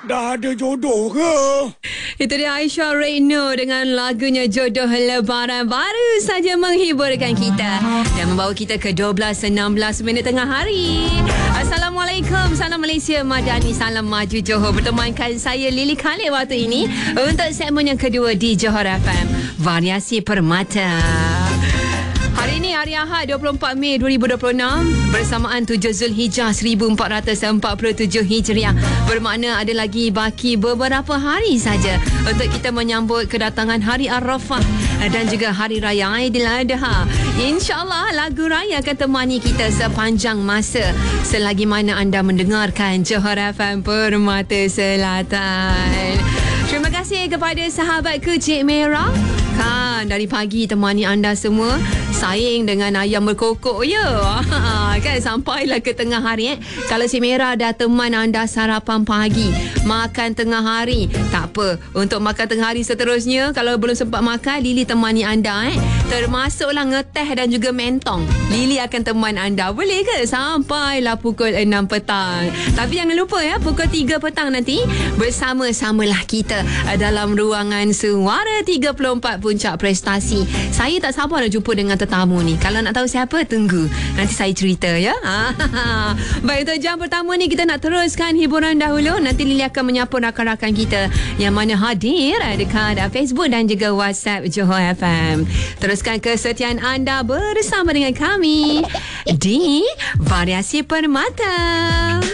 Dah ada jodoh ke? Itu dia Aisyah Reino dengan lagunya Jodoh Lebaran, baru saja menghiburkan kita dan membawa kita ke 12.16 minit tengah hari. Assalamualaikum, salam Malaysia Madani, salam maju Johor. Bertemankan saya Lily Khalid waktu ini untuk segmen yang kedua di Johor FM, Variasi Permata. Hari ini hari Ahad 24 Mei 2026 bersamaan 7 Zulhijjah 1447 Hijriah, bermakna ada lagi baki beberapa hari saja untuk kita menyambut kedatangan Hari Arafah dan juga Hari Raya Aidiladha. InsyaAllah lagu raya akan temani kita sepanjang masa selagi mana anda mendengarkan Johor FM Permata Selatan. Terima kasih kepada sahabatku Cik Merah, kan dari pagi temani anda semua saing dengan ayam berkokok ya. Kan sampailah ke tengah hari Kalau Cik Merah dah teman anda sarapan pagi, makan tengah hari, tak apa. Untuk makan tengah hari seterusnya, kalau belum sempat makan, Lily temani anda termasuklah ngeteh dan juga mentong. Lily akan teman anda, boleh ke? Sampailah pukul 6 petang. Tapi jangan lupa pukul 3 petang nanti bersama-samalah kita dalam ruangan Suara 34 Puncak Prestasi. Saya tak sabar nak jumpa dengan tetamu ni. Kalau nak tahu siapa, tunggu nanti saya cerita ya. Baik, untuk jam pertama ni kita nak teruskan hiburan dahulu. Nanti Lily akan menyapa rakan-rakan kita yang mana hadir dekat Facebook dan juga WhatsApp Johor FM. Teruskan kesetiaan anda bersama dengan kami di Variasi Permata.